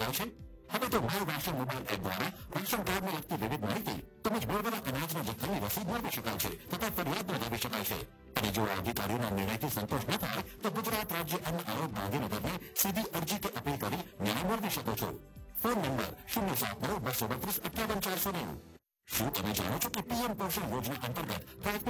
શકાય છે? હવે તો માય રાશન મોબાઈલ એપ દ્વારા રાશન કાર્ડને લગતી વિવિધ માહિતી તેમજ મળવાના અનાજના જથ્થાની રસીદ મેળવી શકાય છે તથા ફરિયાદ નોંધાવી શકાય છે. અને જો આ અધિકારીઓના નિર્ણયથી સંતોષ ન થાય તો ગુજરાત રાજ્ય અન્ન આયોગ ગાંધીનગરને સીધી અરજી કે અપીલ કરી ન્યાય મેળવી શકો છો. Phone number 079 232 58 490. શું તમે જાણો છો કે પીએમ પોષણ યોજના અંતર્ગત